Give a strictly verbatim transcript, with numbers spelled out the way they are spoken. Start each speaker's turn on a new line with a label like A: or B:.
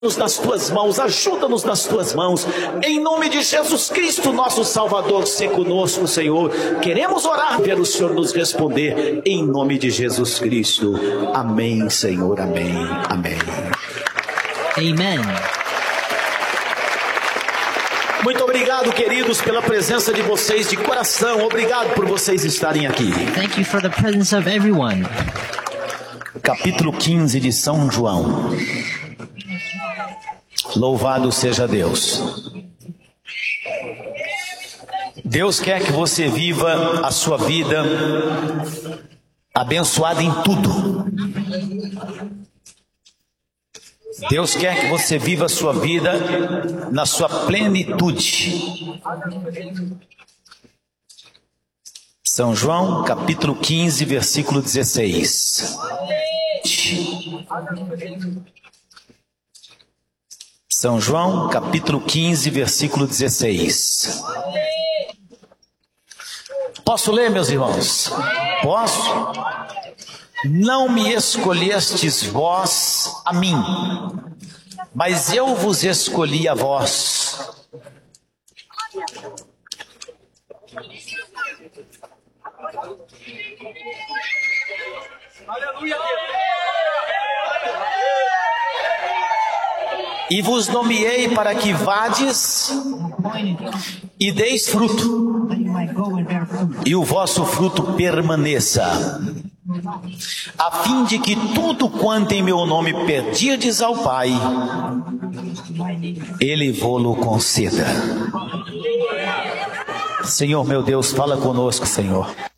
A: Nos nas tuas mãos, ajuda-nos nas tuas mãos, em nome de Jesus Cristo, nosso Salvador, se conosco, Senhor. Queremos orar, ver o Senhor nos responder, em nome de Jesus Cristo. Amém, Senhor, amém, amém.
B: Amen.
A: Muito obrigado, queridos, pela presença de vocês de coração. Obrigado por vocês estarem aqui.
B: Thank you for the presence of everyone.
A: Capítulo quinze de São João. Louvado seja Deus. Deus quer que você viva a sua vida abençoada em tudo. Deus quer que você viva a sua vida na sua plenitude. São João, capítulo quinze, versículo dezesseis. São João, capítulo quinze, versículo dezesseis. Posso ler, meus irmãos? Posso? Não me escolhestes vós a mim, mas eu vos escolhi a vós. Aleluia! E vos nomeei para que vades e deis fruto, e o vosso fruto permaneça, a fim de que tudo quanto em meu nome pedirdes ao Pai, Ele vô-lo conceda. Senhor meu Deus, fala conosco, Senhor.